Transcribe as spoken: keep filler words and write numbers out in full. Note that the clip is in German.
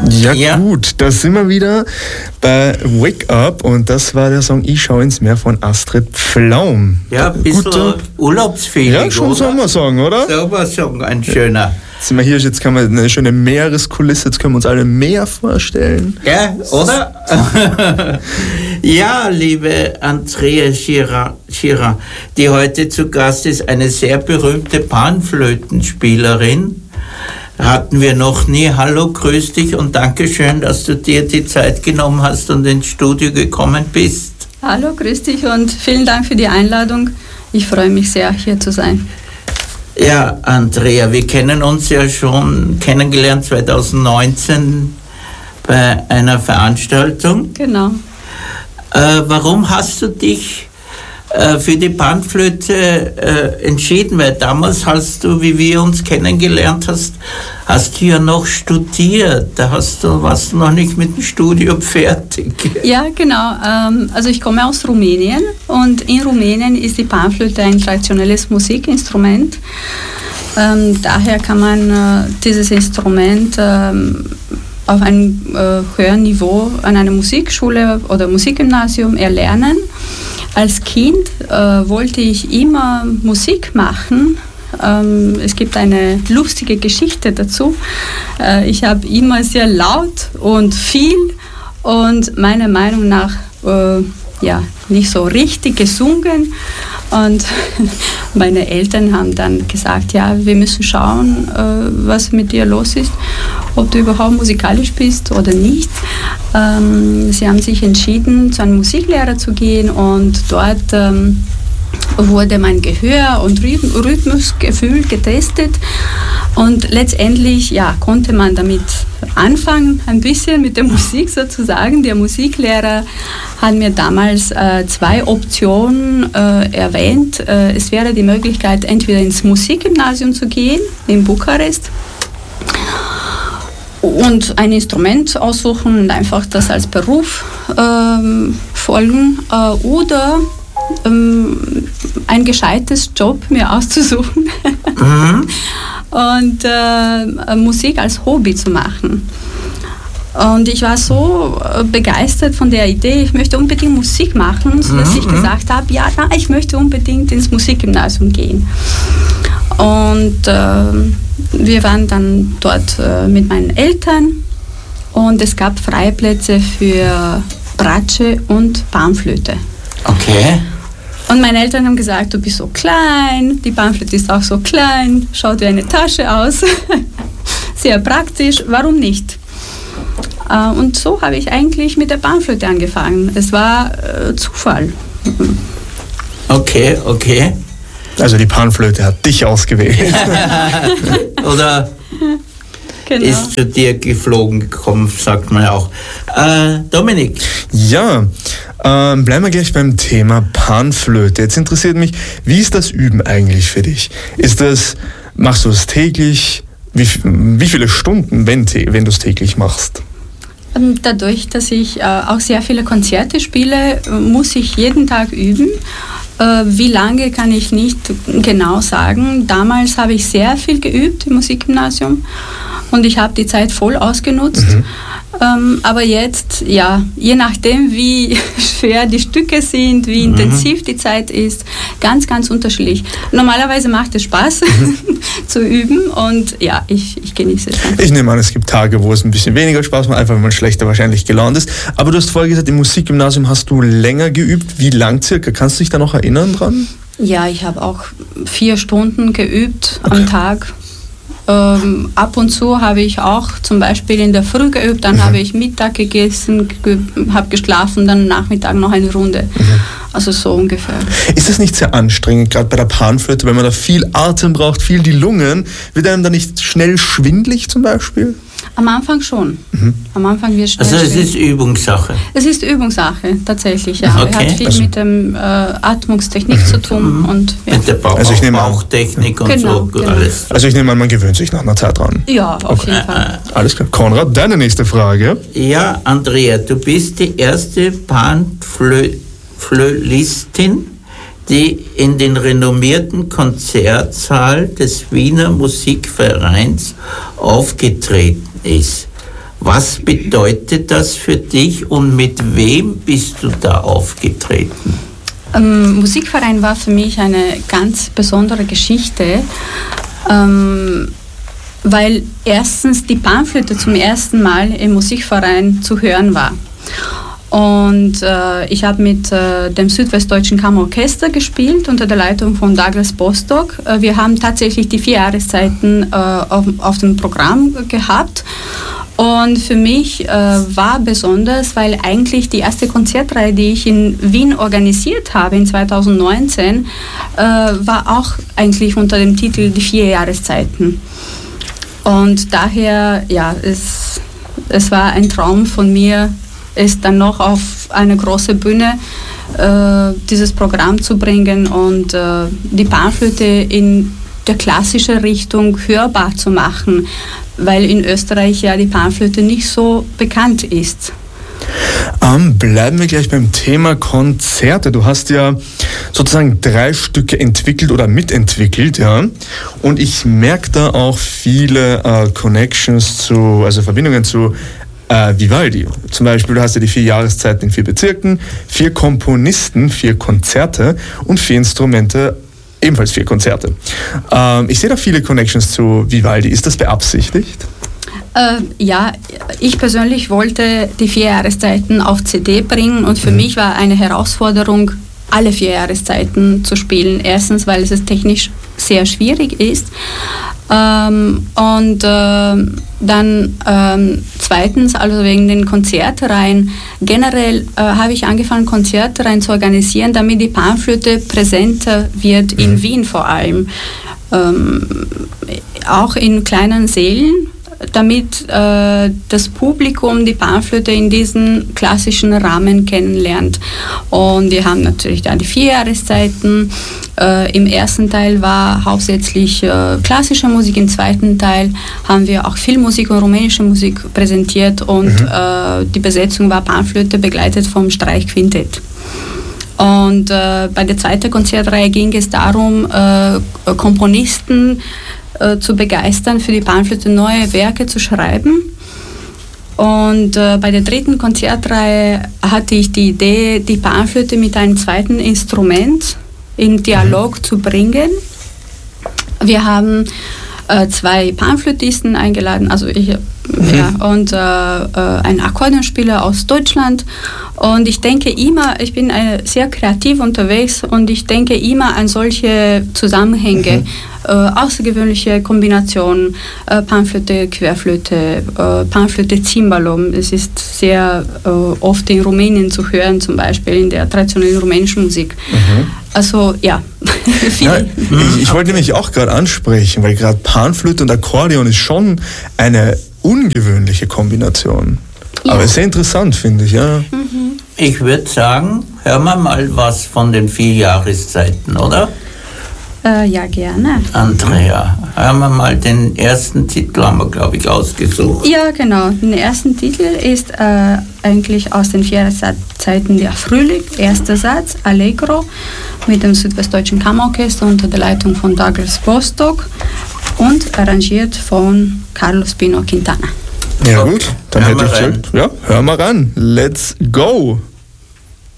Ja, Ja. gut, da sind wir wieder bei Wake Up und das war der Song Ich schau ins Meer von Astrid Pflaum. Ja, ein bisschen Guter- Urlaubsfeeling, Ja, schon oder? Sommersong, oder? Sommersong, ein schöner. Jetzt sind wir hier, jetzt kann man eine schöne Meereskulisse, jetzt können wir uns alle Meer vorstellen. Ja, oder? Ja, liebe Andrea Schira, Schira, die heute zu Gast ist, eine sehr berühmte Panflötenspielerin. Hatten wir noch nie. Hallo, grüß dich und danke schön, dass du dir die Zeit genommen hast und ins Studio gekommen bist. Hallo, grüß dich und vielen Dank für die Einladung. Ich freue mich sehr, hier zu sein. Ja, Andrea, wir kennen uns ja schon kennengelernt zwanzig neunzehn bei einer Veranstaltung. Genau. Äh, warum hast du dich äh, für die Panflöte äh, entschieden? Weil damals hast du, wie wir uns kennengelernt hast, hast du ja noch studiert. Da hast du, warst du noch nicht mit dem Studium fertig. Ja, genau. Ähm, also ich komme aus Rumänien und in Rumänien ist die Panflöte ein traditionelles Musikinstrument. Ähm, daher kann man äh, dieses Instrument ähm, auf einem äh, höheren Niveau an einer Musikschule oder Musikgymnasium erlernen. Als Kind äh, wollte ich immer Musik machen. Ähm, es gibt eine lustige Geschichte dazu. Äh, ich habe immer sehr laut und viel und meiner Meinung nach äh, ja, nicht so richtig gesungen. Und meine Eltern haben dann gesagt, ja, wir müssen schauen, äh, was mit dir los ist, ob du überhaupt musikalisch bist oder nicht. Ähm, sie haben sich entschieden, zu einem Musiklehrer zu gehen und dort ähm, wurde mein Gehör und Rhyth- Rhythmusgefühl getestet. Und letztendlich ja, konnte man damit anfangen, ein bisschen mit der Musik sozusagen. Der Musiklehrer hat mir damals äh, zwei Optionen äh, erwähnt. Äh, es wäre die Möglichkeit, entweder ins Musikgymnasium zu gehen, in Bukarest, und ein Instrument aussuchen und einfach das als Beruf ähm, folgen, äh, oder ähm, ein gescheites Job mir auszusuchen. Mhm. Und äh, Musik als Hobby zu machen. Und ich war so äh, begeistert von der Idee, ich möchte unbedingt Musik machen, sodass mhm. ich gesagt habe, ja, na, ich möchte unbedingt ins Musikgymnasium gehen. Und äh, wir waren dann dort äh, mit meinen Eltern und es gab Freiplätze für Bratsche und Panflöte. Okay. Und meine Eltern haben gesagt, du bist so klein, die Panflöte ist auch so klein, schaut wie eine Tasche aus, sehr praktisch, warum nicht? Und so habe ich eigentlich mit der Panflöte angefangen. Es war äh, Zufall. Okay, okay. Also die Panflöte hat dich ausgewählt. Oder genau. Ist zu dir geflogen gekommen, sagt man ja auch. Äh, Dominik. Ja, ähm, bleiben wir gleich beim Thema Panflöte. Jetzt interessiert mich, wie ist das Üben eigentlich für dich? Ist das, machst du es täglich? Wie, wie viele Stunden, wenn, wenn du es täglich machst? Dadurch, dass ich äh, auch sehr viele Konzerte spiele, muss ich jeden Tag üben. Äh, wie lange, kann ich nicht genau sagen. Damals habe ich sehr viel geübt im Musikgymnasium und ich habe die Zeit voll ausgenutzt. Mhm. Ähm, aber jetzt, ja, je nachdem, wie schwer die Stücke sind, wie mhm. intensiv die Zeit ist, ganz, ganz unterschiedlich. Normalerweise macht es Spaß mhm. zu üben und ja, ich, ich genieße es einfach. Ich nehme an, es gibt Tage, wo es ein bisschen weniger Spaß macht, einfach wenn man schlechter wahrscheinlich gelaunt ist. Aber du hast vorher gesagt, im Musikgymnasium hast du länger geübt. Wie lang circa? Kannst du dich da noch erinnern dran? Ja, ich habe auch vier Stunden geübt okay. am Tag. Ähm, ab und zu habe ich auch zum Beispiel in der Früh geübt, dann mhm. habe ich Mittag gegessen, ge- habe geschlafen, dann Nachmittag noch eine Runde. Mhm. Also so ungefähr. Ist das nicht sehr anstrengend, gerade bei der Panflöte, wenn man da viel Atem braucht, viel die Lungen? Wird einem da nicht schnell schwindelig zum Beispiel? Am Anfang schon. Mhm. Am Anfang wird schnell Also es schwindelig. ist Übungssache? Es ist Übungssache, tatsächlich, ja. Okay. Hat viel also mit dem äh, Atmungstechnik mhm. zu tun. Mhm. Und, ja. Mit der Bauch, also ich nehme Bauchtechnik und genau, so. Genau. Alles. Also ich nehme an, man gewöhnt sich nach einer Zeit dran. Ja, auf okay. jeden Fall. Äh, Alles klar. Konrad, deine nächste Frage. Ja, Andrea, du bist die erste Panflötistin, die in den renommierten Konzertsaal des Wiener Musikvereins aufgetreten ist. Was bedeutet das für dich und mit wem bist du da aufgetreten? Ähm, Musikverein war für mich eine ganz besondere Geschichte, ähm, weil erstens die Panflöte zum ersten Mal im Musikverein zu hören war. Und äh, ich habe mit äh, dem Südwestdeutschen Kammerorchester gespielt unter der Leitung von Douglas Bostock. Äh, wir haben tatsächlich die vier Jahreszeiten äh, auf, auf dem Programm gehabt. Und für mich äh, war besonders, weil eigentlich die erste Konzertreihe, die ich in Wien organisiert habe in zweitausendneunzehn, äh, war auch eigentlich unter dem Titel Die vier Jahreszeiten. Und daher, ja, es, es war ein Traum von mir, es dann noch auf eine große Bühne äh, dieses Programm zu bringen und äh, die Panflöte in der klassischen Richtung hörbar zu machen, weil in Österreich ja die Panflöte nicht so bekannt ist. Ähm, bleiben wir gleich beim Thema Konzerte. Du hast ja sozusagen drei Stücke entwickelt oder mitentwickelt, ja. Und ich merke da auch viele äh, Connections zu, also Verbindungen zu Äh, Vivaldi. Zum Beispiel, du hast ja die vier Jahreszeiten in vier Bezirken, vier Komponisten, vier Konzerte und vier Instrumente, ebenfalls vier Konzerte. Ähm, ich sehe da viele Connections zu Vivaldi. Ist das beabsichtigt? Äh, ja, ich persönlich wollte die vier Jahreszeiten auf C D bringen und für mhm. mich war eine Herausforderung, alle vier Jahreszeiten zu spielen. Erstens, weil es technisch sehr schwierig ist. Ähm, und äh, dann ähm, zweitens, also wegen den Konzertreihen. Generell äh, habe ich angefangen, Konzertreihen zu organisieren, damit die Panflöte präsenter wird, in mhm. Wien vor allem. Ähm, auch in kleinen Sälen, damit äh, das Publikum die Panflöte in diesen klassischen Rahmen kennenlernt. Und wir haben natürlich da die vier Jahreszeiten. Äh, Im ersten Teil war hauptsächlich äh, klassische Musik, im zweiten Teil haben wir auch Filmmusik und rumänische Musik präsentiert und mhm. äh, die Besetzung war Panflöte begleitet vom Streichquintett. Und äh, bei der zweiten Konzertreihe ging es darum, äh, Komponisten äh, zu begeistern, für die Panflöte neue Werke zu schreiben. Und äh, bei der dritten Konzertreihe hatte ich die Idee, die Panflöte mit einem zweiten Instrument in Dialog mhm. zu bringen. Wir haben äh, zwei Panflötisten eingeladen, also ich mhm. ja, und äh, äh, einen Akkordeonspieler aus Deutschland. Und ich denke immer, ich bin äh, sehr kreativ unterwegs und ich denke immer an solche Zusammenhänge, mhm. äh, außergewöhnliche Kombinationen, äh, Panflöte, Querflöte, äh, Panflöte, Cembalo. Es ist sehr äh, oft in Rumänien zu hören, zum Beispiel in der traditionellen rumänischen Musik. Mhm. Also ja. ja ich, ich wollte nämlich auch gerade ansprechen, weil gerade Panflöte und Akkordeon ist schon eine ungewöhnliche Kombination. Ja. Aber sehr interessant, finde ich, ja. Mhm. Ich würde sagen, hören wir mal was von den vier Jahreszeiten, oder? Äh, ja, gerne. Andrea, hören wir mal den ersten Titel, haben wir, glaube ich, ausgesucht. Ja, genau. Der erste Titel ist äh, eigentlich aus den vier Jahreszeiten der Frühling. Erster Satz, Allegro, mit dem Südwestdeutschen Kammerorchester unter der Leitung von Douglas Bostock und arrangiert von Carlos Pino Quintana. Ja okay. gut, dann hör hätte ich gesagt, ja, hör mal ran. Let's go!